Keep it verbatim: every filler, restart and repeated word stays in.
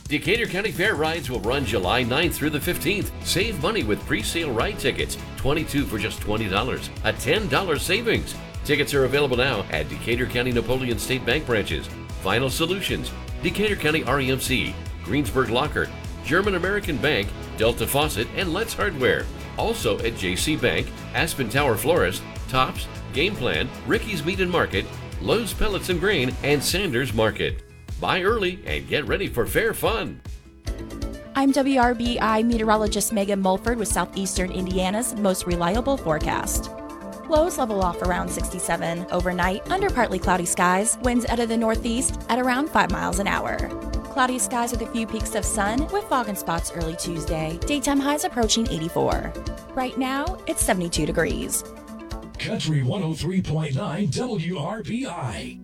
Decatur County Fair rides will run July ninth through the fifteenth. Save money with pre-sale ride tickets, twenty-two for just twenty dollars, a ten dollars savings. Tickets are available now at Decatur County Napoleon State Bank branches, Final Solutions, Decatur County R E M C, Greensburg Locker, German American Bank, Delta Faucet, and Let's Hardware. Also at J C Bank, Aspen Tower Florist, Tops, Game Plan, Ricky's Meat and Market, Lowe's Pellets and Grain, and Sanders Market. Buy early and get ready for fair fun. I'm W R B I meteorologist Megan Mulford with Southeastern Indiana's most reliable forecast. Lows level off around sixty-seven overnight under partly cloudy skies, winds out of the northeast at around five miles an hour. Cloudy skies with a few peaks of sun with fog in spots early Tuesday. Daytime highs approaching eighty-four. Right now, it's seventy-two degrees. Country one oh three point nine W R B I.